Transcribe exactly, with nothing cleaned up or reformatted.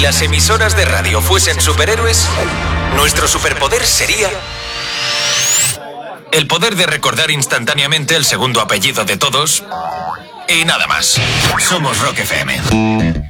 las emisoras de radio fuesen superhéroes, nuestro superpoder sería el poder de recordar instantáneamente el segundo apellido de todos y nada más. Somos Rock F M.